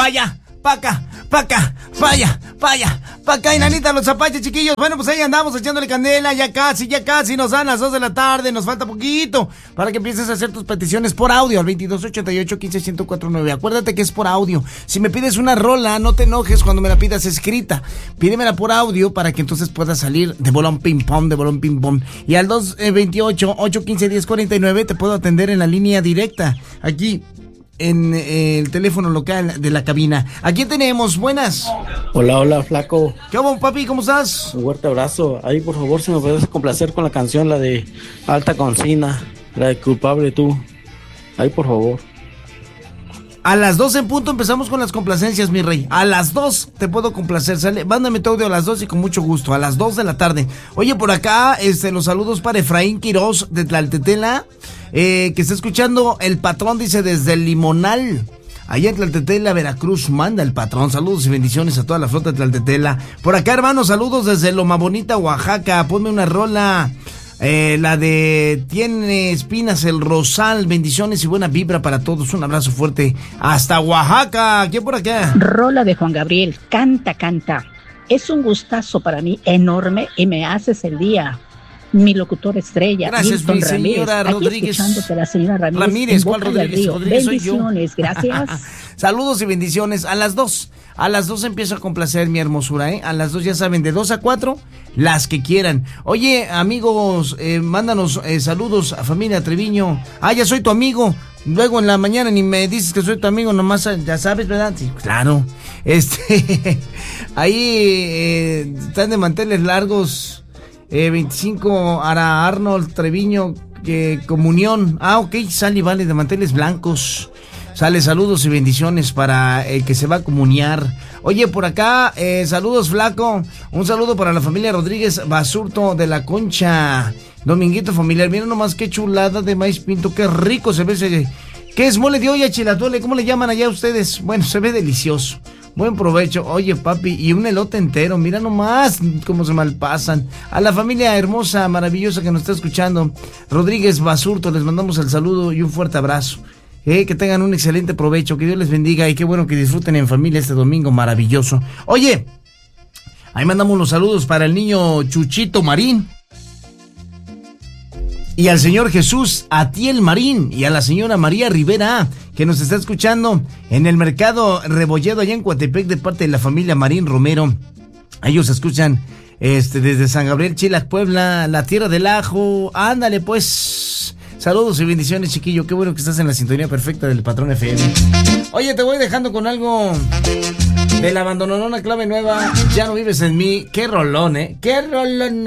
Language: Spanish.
allá, pa' acá, pa' acá, pa' allá, pa' allá, pa' acá, Inanita, los zapaches, chiquillos. Bueno, pues ahí andamos echándole candela, ya casi nos dan las 2 de la tarde, nos falta poquito para que empieces a hacer tus peticiones por audio al 2288-15-1049. Acuérdate que es por audio. Si me pides una rola, no te enojes cuando me la pidas escrita. Pídemela por audio para que entonces pueda salir de bolón ping pong, de bolón ping pong. Y al 228-815-1049 te puedo atender en la línea directa, aquí en el teléfono local de la cabina. Aquí tenemos, buenas. Hola, flaco. ¿Qué hubo, papi? ¿Cómo estás? Un fuerte abrazo. Ahí, por favor, si me puedes complacer con la canción, la de Alta Concina, la de Culpable Tú. Ahí, por favor. A las 2 en punto empezamos con las complacencias, mi rey. A las 2 te puedo complacer, sale. Mándame tu audio a las 2 y con mucho gusto. A las 2 de la tarde. Oye, por acá, los saludos para Efraín Quiroz de Tlaltetela, que está escuchando el patrón, dice, desde el Limonal. Allá en Tlaltetela, Veracruz, manda el patrón. Saludos y bendiciones a toda la flota de Tlaltetela. Por acá, hermano, saludos desde Loma Bonita, Oaxaca. Ponme una rola. La de Tiene Espinas el Rosal. Bendiciones y buena vibra para todos. Un abrazo fuerte hasta Oaxaca. ¿Quién por acá? Rola de Juan Gabriel, Canta, Canta. Es un gustazo para mí enorme y me haces el día. Mi locutor estrella, gracias, Milton mi señora Ramírez. Rodríguez. Aquí escuchándote, la señora Ramírez, ¿cuál Rodríguez? Rodríguez soy yo. Bendiciones, gracias. Saludos y bendiciones. A las 2 empiezo a complacer, mi hermosura, ¿eh? A las 2, ya saben, de 2 a 4, las que quieran. Oye, amigos, mándanos saludos a familia Treviño. Ya soy tu amigo. Luego en la mañana ni me dices que soy tu amigo, nomás ya sabes, ¿verdad? Sí, claro. Ahí están de manteles largos. 25 Ara Arnold Treviño, comunión. Ok, sale, vale, de manteles blancos. Sale, saludos y bendiciones para el que se va a comuniar. Oye, por acá, saludos, flaco. Un saludo para la familia Rodríguez Basurto de la Concha. Dominguito familiar, mira nomás qué chulada de maíz pinto, qué rico se ve ese. ¿Qué es mole de olla, chilatole? ¿Cómo le llaman allá ustedes? Bueno, se ve delicioso. Buen provecho. Oye, papi, y un elote entero. Mira nomás cómo se malpasan. A la familia hermosa, maravillosa que nos está escuchando, Rodríguez Basurto, les mandamos el saludo y un fuerte abrazo. Que tengan un excelente provecho, que Dios les bendiga y qué bueno que disfruten en familia este domingo maravilloso. Oye, ahí mandamos los saludos para el niño Chuchito Marín. Y al señor Jesús Atiel Marín y a la señora María Rivera, que nos está escuchando en el mercado Rebolledo allá en Coatepec de parte de la familia Marín Romero. Ellos escuchan desde San Gabriel, Chilac, Puebla, la tierra del ajo. Ándale pues. Saludos y bendiciones, chiquillo. Qué bueno que estás en la sintonía perfecta del Patrón FM. Oye, te voy dejando con algo de la abandononona Clave Nueva. Ya no vives en mí. Qué rolón, qué rolón.